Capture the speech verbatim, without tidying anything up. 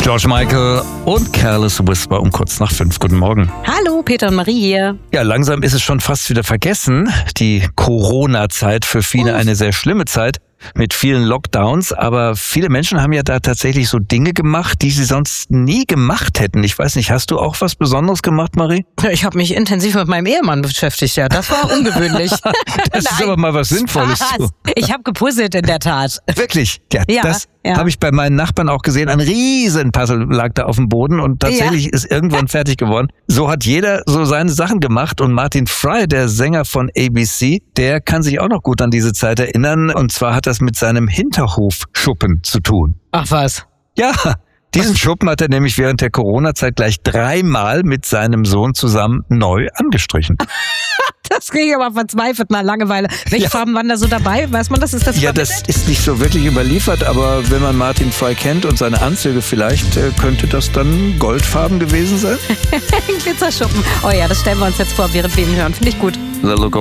George Michael und Careless Whisper um kurz nach fünf. Guten Morgen. Hallo, Peter und Marie hier. Ja, langsam ist es schon fast wieder vergessen. Die Corona-Zeit, für viele eine sehr schlimme Zeit mit vielen Lockdowns. Aber viele Menschen haben ja da tatsächlich so Dinge gemacht, die sie sonst nie gemacht hätten. Ich weiß nicht, hast du auch was Besonderes gemacht, Marie? Ja, ich habe mich intensiv mit meinem Ehemann beschäftigt, ja. Das war ungewöhnlich. Das ist aber mal was Sinnvolles. Spaß. Ich habe gepuzzelt in der Tat. Wirklich? Ja, Ja, das ja. habe ich bei meinen Nachbarn auch gesehen. Ein riesen Puzzle lag da auf dem Boden und tatsächlich Ja. ist irgendwann fertig geworden. So hat jeder so seine Sachen gemacht und Martin Fry, der Sänger von A B C, der kann sich auch noch gut an diese Zeit erinnern und zwar hat das mit seinem Hinterhofschuppen zu tun. Ach was. Ja, diesen Schuppen hat er nämlich während der Corona-Zeit gleich dreimal mit seinem Sohn zusammen neu angestrichen. Das ging aber verzweifelt nach Langeweile. Welche Ja. Farben waren da so dabei? Weiß man das? Ist das Ja, das ist nicht so wirklich überliefert, aber wenn man Martin Fry kennt und seine Anzüge vielleicht, äh, könnte das dann goldfarben gewesen sein? ein Glitzerschuppen? Oh ja, das stellen wir uns jetzt vor, während wir ihn hören. Finde ich gut. The Look